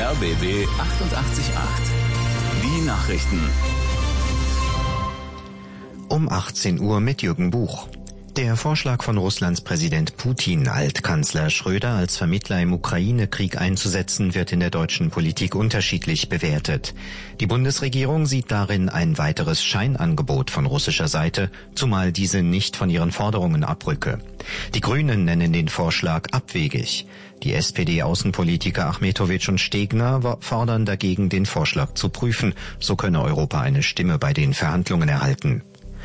RBB 88.8. Die Nachrichten. Um 18 Uhr mit Jürgen Buch. Der Vorschlag von Russlands Präsident Putin, Altkanzler Schröder als Vermittler im Ukraine-Krieg einzusetzen, wird in der deutschen Politik unterschiedlich bewertet. Die Bundesregierung sieht darin ein weiteres Scheinangebot von russischer Seite, zumal diese nicht von ihren Forderungen abrücke. Die Grünen nennen den Vorschlag abwegig. Die SPD-Außenpolitiker Achmetovic und Stegner fordern dagegen, den Vorschlag zu prüfen. So könne Europa eine Stimme bei den Verhandlungen erhalten.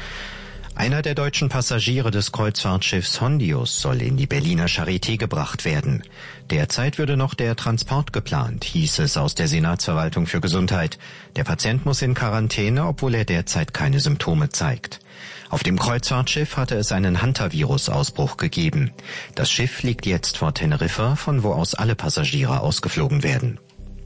Einer der deutschen Passagiere des Kreuzfahrtschiffs Hondius soll in die Berliner Charité gebracht werden. Derzeit würde noch der Transport geplant, hieß es aus der Senatsverwaltung für Gesundheit. Der Patient muss in Quarantäne, obwohl er derzeit keine Symptome zeigt. Auf dem Kreuzfahrtschiff hatte es einen Hantavirus-Ausbruch gegeben. Das Schiff liegt jetzt vor Teneriffa, von wo aus alle Passagiere ausgeflogen werden.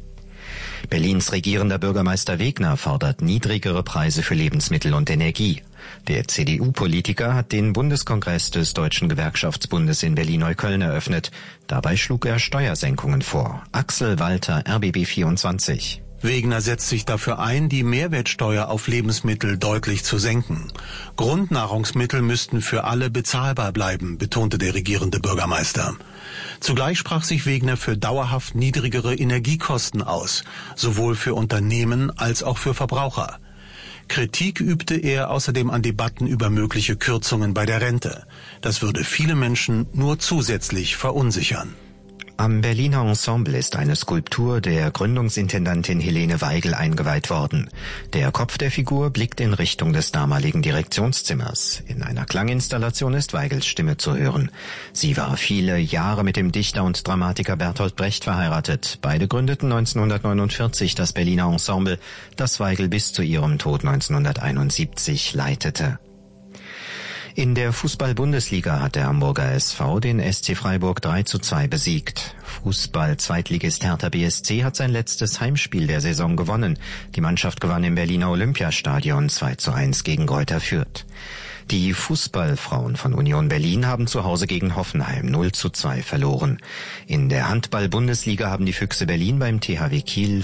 Berlins regierender Bürgermeister Wegner fordert niedrigere Preise für Lebensmittel und Energie. Der CDU-Politiker hat den Bundeskongress des Deutschen Gewerkschaftsbundes in Berlin-Neukölln eröffnet. Dabei schlug er Steuersenkungen vor. Axel Walter, RBB 24. Wegner setzt sich dafür ein, die Mehrwertsteuer auf Lebensmittel deutlich zu senken. Grundnahrungsmittel müssten für alle bezahlbar bleiben, betonte der regierende Bürgermeister. Zugleich sprach sich Wegner für dauerhaft niedrigere Energiekosten aus, sowohl für Unternehmen als auch für Verbraucher. Kritik übte er außerdem an Debatten über mögliche Kürzungen bei der Rente. Das würde viele Menschen nur zusätzlich verunsichern. Am Berliner Ensemble ist eine Skulptur der Gründungsintendantin Helene Weigel eingeweiht worden. Der Kopf der Figur blickt in Richtung des damaligen Direktionszimmers. In einer Klanginstallation ist Weigels Stimme zu hören. Sie war viele Jahre mit dem Dichter und Dramatiker Bertolt Brecht verheiratet. Beide gründeten 1949 das Berliner Ensemble, das Weigel bis zu ihrem Tod 1971 leitete. In der Fußball-Bundesliga hat der Hamburger SV den SC Freiburg 3:2 besiegt. Fußball-Zweitligist Hertha BSC hat sein letztes Heimspiel der Saison gewonnen. Die Mannschaft gewann im Berliner Olympiastadion 2:1 gegen Greuther Fürth. Die Fußballfrauen von Union Berlin haben zu Hause gegen Hoffenheim 0:2 verloren. In der Handball-Bundesliga haben die Füchse Berlin beim THW Kiel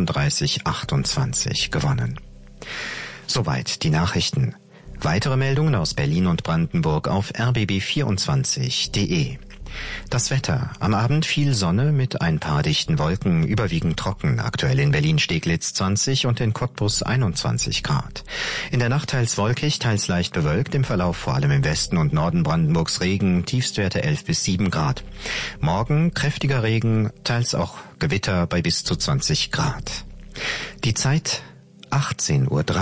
35:28 gewonnen. Soweit die Nachrichten. Weitere Meldungen aus Berlin und Brandenburg auf rbb24.de. Das Wetter. Am Abend viel Sonne mit ein paar dichten Wolken, überwiegend trocken. Aktuell in Berlin-Steglitz 20 und in Cottbus 21 Grad. In der Nacht teils wolkig, teils leicht bewölkt. Im Verlauf vor allem im Westen und Norden Brandenburgs Regen, Tiefstwerte 11 bis 7 Grad. Morgen kräftiger Regen, teils auch Gewitter bei bis zu 20 Grad. Die Zeit 18:03 Uhr.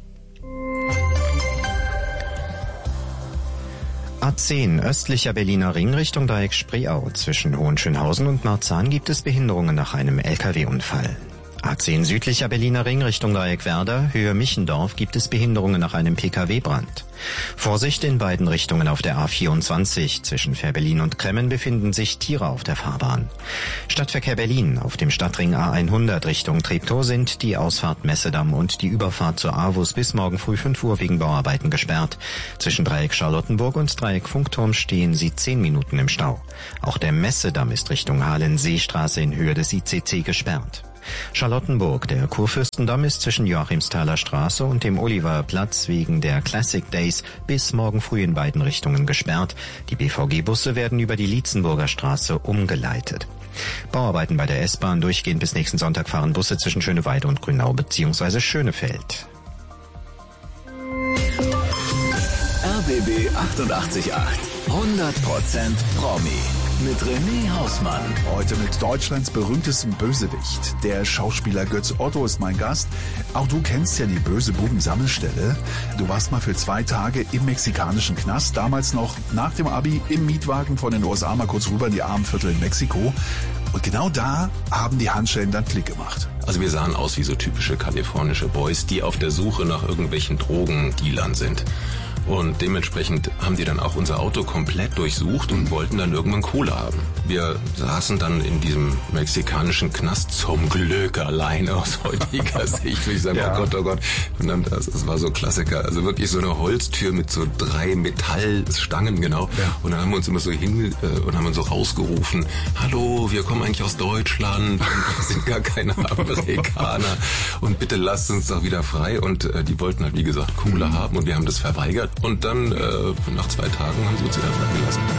A10 östlicher Berliner Ring Richtung Dreieck Spreeau. Zwischen Hohenschönhausen und Marzahn gibt es Behinderungen nach einem LKW-Unfall. A10 südlicher Berliner Ring Richtung Dreieck Werder, Höhe Michendorf, gibt es Behinderungen nach einem Pkw-Brand. Vorsicht in beiden Richtungen auf der A24. Zwischen Fährberlin und Kremmen befinden sich Tiere auf der Fahrbahn. Stadtverkehr Berlin. Auf dem Stadtring A100 Richtung Treptow sind die Ausfahrt Messedamm und die Überfahrt zur AWUS bis morgen früh 5 Uhr wegen Bauarbeiten gesperrt. Zwischen Dreieck Charlottenburg und Dreieck Funkturm stehen sie 10 Minuten im Stau. Auch der Messedamm ist Richtung Hahlen-Seestraße in Höhe des ICC gesperrt. Charlottenburg. Der Kurfürstendamm ist zwischen Joachimsthaler Straße und dem Oliverplatz wegen der Classic Days bis morgen früh in beiden Richtungen gesperrt. Die BVG-Busse werden über die Lietzenburger Straße umgeleitet. Bauarbeiten bei der S-Bahn. Durchgehend bis nächsten Sonntag fahren Busse zwischen Schöneweide und Grünau bzw. Schönefeld. RBB 88.8. 100% Promi. Mit René Hausmann. Heute mit Deutschlands berühmtestem Bösewicht. Der Schauspieler Götz Otto ist mein Gast. Auch du kennst ja die Böse Buben Sammelstelle. Du warst mal für 2 Tage im mexikanischen Knast. Damals noch nach dem Abi im Mietwagen von den USA mal kurz rüber in die armen Viertel in Mexiko. Und genau da haben die Handschellen dann Klick gemacht. Also wir sahen aus wie so typische kalifornische Boys, die auf der Suche nach irgendwelchen Drogendealern sind. Und dementsprechend haben die dann auch unser Auto komplett durchsucht und wollten dann irgendwann Kohle haben. Wir saßen dann in diesem mexikanischen Knast zum Glück alleine aus heutiger Sicht. Ich sage, oh Gott. Und dann, das war so Klassiker. Also wirklich so eine Holztür mit so 3 Metallstangen, genau. Ja. Und dann haben wir uns immer so und haben uns so rausgerufen, hallo, wir kommen eigentlich aus Deutschland und wir sind gar keine Amerikaner und bitte lasst uns doch wieder frei. Und die wollten halt, wie gesagt, Kohle haben und wir haben das verweigert. Und dann nach 2 Tagen haben sie uns wieder freigelassen.